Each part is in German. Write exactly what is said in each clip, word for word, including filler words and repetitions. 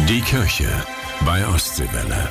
Die Kirche bei Ostseewelle.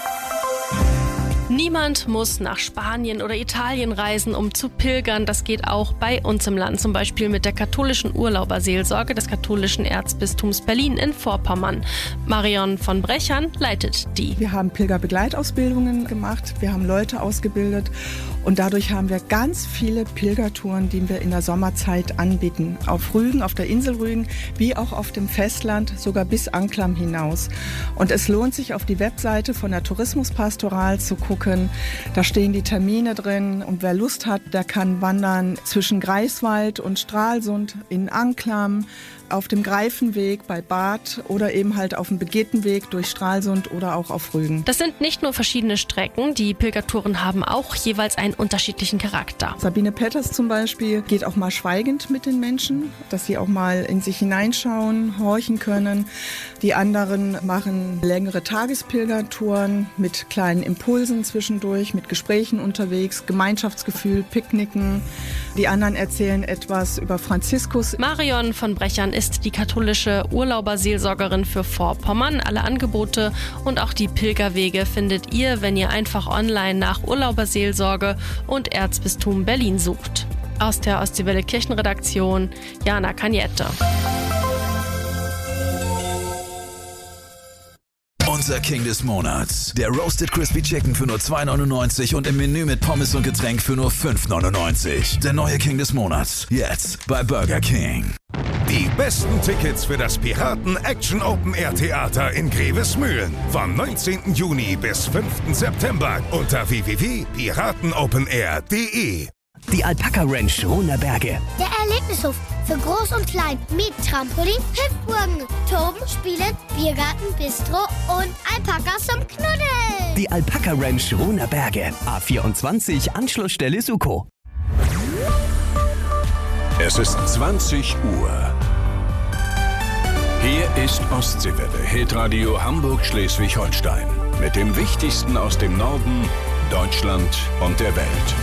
Niemand muss nach Spanien oder Italien reisen, um zu pilgern. Das geht auch bei uns im Land, zum Beispiel mit der katholischen Urlauberseelsorge des katholischen Erzbistums Berlin in Vorpommern. Marion von Brechern leitet die. Wir haben Pilgerbegleitausbildungen gemacht, wir haben Leute ausgebildet und dadurch haben wir ganz viele Pilgertouren, die wir in der Sommerzeit anbieten. Auf Rügen, auf der Insel Rügen, wie auch auf dem Festland, sogar bis Anklam hinaus. Und es lohnt sich, auf die Webseite von der Tourismuspastoral zu gucken. Da stehen die Termine drin und wer Lust hat, der kann wandern zwischen Greifswald und Stralsund in Anklam, auf dem Greifenweg bei Bad oder eben halt auf dem Begetenweg durch Stralsund oder auch auf Rügen. Das sind nicht nur verschiedene Strecken, die Pilgertouren haben auch jeweils einen unterschiedlichen Charakter. Sabine Petters zum Beispiel geht auch mal schweigend mit den Menschen, dass sie auch mal in sich hineinschauen, horchen können. Die anderen machen längere Tagespilgertouren mit kleinen Impulsen zwischendurch, mit Gesprächen unterwegs, Gemeinschaftsgefühl, Picknicken. Die anderen erzählen etwas über Franziskus. Marion von Brechern ist die katholische Urlauberseelsorgerin für Vorpommern. Alle Angebote und auch die Pilgerwege findet ihr, wenn ihr einfach online nach Urlauberseelsorge und Erzbistum Berlin sucht. Aus der Ostseewelle Kirchenredaktion, Jana Cagnette. Unser King des Monats. Der Roasted Crispy Chicken für nur zwei neunundneunzig und im Menü mit Pommes und Getränk für nur fünf neunundneunzig. Der neue King des Monats. Jetzt bei Burger King. Die besten Tickets für das Piraten Action Open Air Theater in Grevesmühlen. Vom neunzehnten Juni bis fünften September unter w w w punkt piratenopenair punkt de. Die Alpaka Ranch Runerberge. Der Erlebnishof für Groß und Klein mit Trampolin, Hüpfburgen, Toben, Spielen, Biergarten, Bistro und Alpakas zum Knuddeln. Die Alpaka Ranch Runerberge. A vierundzwanzig, Anschlussstelle Suko. Es ist zwanzig Uhr. Hier ist Ostseewelle, Hitradio Hamburg-Schleswig-Holstein. Mit dem Wichtigsten aus dem Norden, Deutschland und der Welt.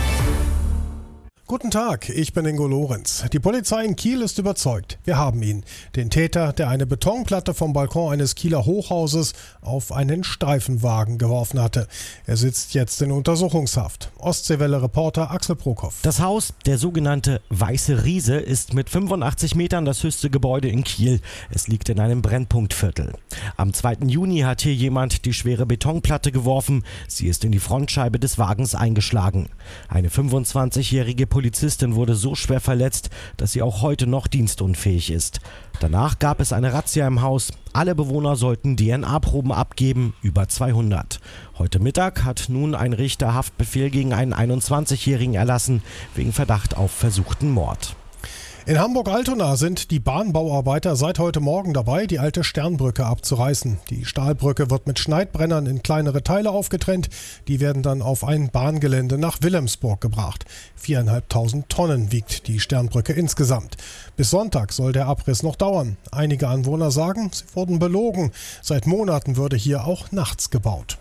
Guten Tag, ich bin Ingo Lorenz. Die Polizei in Kiel ist überzeugt. Wir haben ihn. Den Täter, der eine Betonplatte vom Balkon eines Kieler Hochhauses auf einen Streifenwagen geworfen hatte. Er sitzt jetzt in Untersuchungshaft. Ostseewelle-Reporter Axel Prokop. Das Haus, der sogenannte Weiße Riese, ist mit fünfundachtzig Metern das höchste Gebäude in Kiel. Es liegt in einem Brennpunktviertel. Am zweiten Juni hat hier jemand die schwere Betonplatte geworfen. Sie ist in die Frontscheibe des Wagens eingeschlagen. Eine fünfundzwanzigjährige Polizistin wurde so schwer verletzt, dass sie auch heute noch dienstunfähig ist. Danach gab es eine Razzia im Haus. Alle Bewohner sollten D N A-Proben abgeben, über zweihundert. Heute Mittag hat nun ein Richter Haftbefehl gegen einen einundzwanzigjährigen erlassen, wegen Verdacht auf versuchten Mord. In Hamburg-Altona sind die Bahnbauarbeiter seit heute Morgen dabei, die alte Sternbrücke abzureißen. Die Stahlbrücke wird mit Schneidbrennern in kleinere Teile aufgetrennt. Die werden dann auf ein Bahngelände nach Wilhelmsburg gebracht. Viereinhalbtausend Tonnen wiegt die Sternbrücke insgesamt. Bis Sonntag soll der Abriss noch dauern. Einige Anwohner sagen, sie wurden belogen. Seit Monaten würde hier auch nachts gebaut.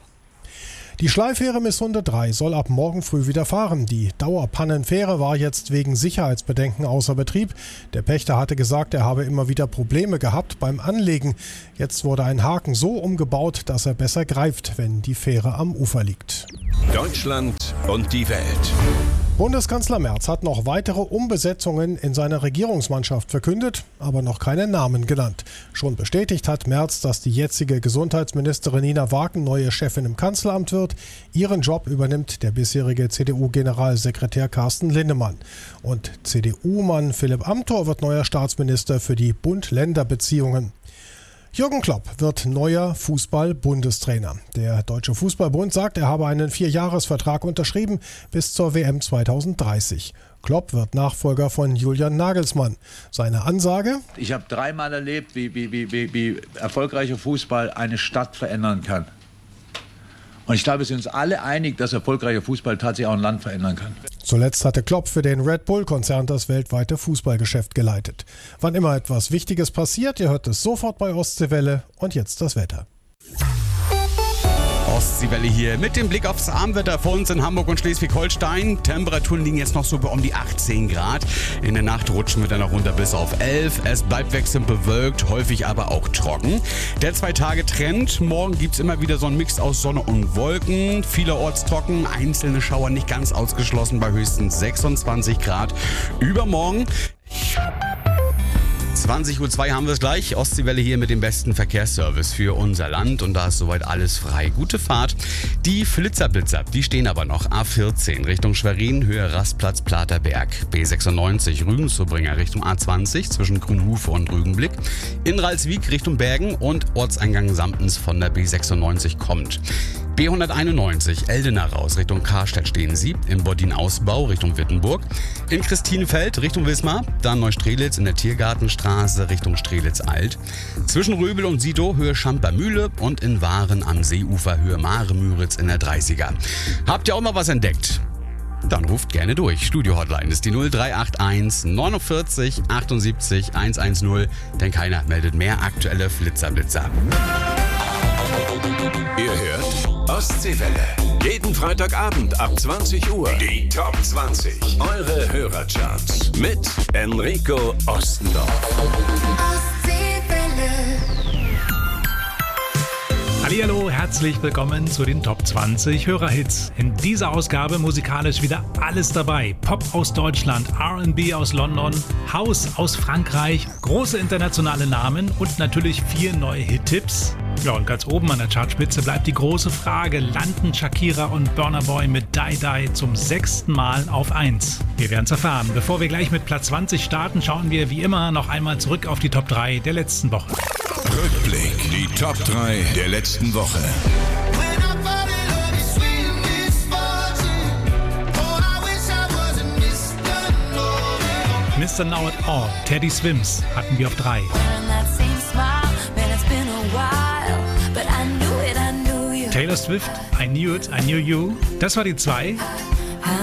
Die Schleifähre Missunde drei soll ab morgen früh wieder fahren. Die Dauerpannenfähre war jetzt wegen Sicherheitsbedenken außer Betrieb. Der Pächter hatte gesagt, er habe immer wieder Probleme gehabt beim Anlegen. Jetzt wurde ein Haken so umgebaut, dass er besser greift, wenn die Fähre am Ufer liegt. Deutschland und die Welt. Bundeskanzler Merz hat noch weitere Umbesetzungen in seiner Regierungsmannschaft verkündet, aber noch keine Namen genannt. Schon bestätigt hat Merz, dass die jetzige Gesundheitsministerin Nina Wagen neue Chefin im Kanzleramt wird. Ihren Job übernimmt der bisherige C D U-Generalsekretär Carsten Linnemann. Und C D U-Mann Philipp Amthor wird neuer Staatsminister für die Bund-Länder-Beziehungen. Jürgen Klopp wird neuer Fußball-Bundestrainer. Der Deutsche Fußballbund sagt, er habe einen Vierjahresvertrag unterschrieben bis zur W M zweitausenddreißig. Klopp wird Nachfolger von Julian Nagelsmann. Seine Ansage: Ich habe dreimal erlebt, wie, wie, wie, wie, wie erfolgreicher Fußball eine Stadt verändern kann. Und ich glaube, wir sind uns alle einig, dass erfolgreicher Fußball tatsächlich auch ein Land verändern kann. Zuletzt hatte Klopp für den Red Bull-Konzern das weltweite Fußballgeschäft geleitet. Wann immer etwas Wichtiges passiert, ihr hört es sofort bei Ostseewelle. Und jetzt das Wetter. Ostseewelle hier mit dem Blick aufs Armwetter vor uns in Hamburg und Schleswig-Holstein. Temperaturen liegen jetzt noch so um die achtzehn Grad. In der Nacht rutschen wir dann noch runter bis auf elf. Es bleibt wechselnd bewölkt, häufig aber auch trocken. Der Zwei-Tage-Trend. Morgen gibt es immer wieder so einen Mix aus Sonne und Wolken. Vielerorts trocken, einzelne Schauer nicht ganz ausgeschlossen bei höchstens sechsundzwanzig Grad. Übermorgen zwanzig Uhr zwei haben wir es gleich. Ostseewelle hier mit dem besten Verkehrsservice für unser Land. Und da ist soweit alles frei. Gute Fahrt. Die Flitzer-Blitzer, die stehen aber noch. A vierzehn Richtung Schwerin, Höhe Rastplatz Platerberg. B sechsundneunzig Rügen-Zubringer Richtung A zwanzig zwischen Grünhufe und Rügenblick. In Ralswiek Richtung Bergen und Ortseingang Samtens von der B sechsundneunzig kommt. B hunderteinundneunzig Eldenau raus Richtung Karstadt stehen Sie, im Bodin-Ausbau Richtung Wittenburg, in Christinefeld Richtung Wismar, dann Neustrelitz in der Tiergartenstraße Richtung Strelitz-Alt, zwischen Röbel und Sidow Höhe Schampermühle und in Waren am Seeufer Höhe Mare-Müritz in der dreißiger. Habt ihr auch mal was entdeckt? Dann ruft gerne durch. Studio-Hotline ist die null drei acht eins neunundvierzig achtundsiebzig hundertzehn, denn keiner meldet mehr aktuelle Flitzer-Blitzer. Ihr hört Ostseewelle. Jeden Freitagabend ab zwanzig Uhr. Die Top zwanzig. Eure Hörercharts. Mit Enrico Ostendorf. Ostseewelle. Hallihallo, herzlich willkommen zu den Top zwanzig Hörerhits. In dieser Ausgabe musikalisch wieder alles dabei. Pop aus Deutschland, R und B aus London, House aus Frankreich, große internationale Namen und natürlich vier neue Hit-Tipps. Ja, und ganz oben an der Chartspitze bleibt die große Frage, landen Shakira und Burna Boy mit Die Die zum sechsten Mal auf eins? Wir werden es erfahren. Bevor wir gleich mit Platz zwanzig starten, schauen wir wie immer noch einmal zurück auf die Top drei der letzten Woche. Rückblick, die Top drei der letzten Woche. Mister Know It All, Teddy Swims hatten wir auf drei. Taylor Swift, I Knew It, I Knew You. Das war die zwei.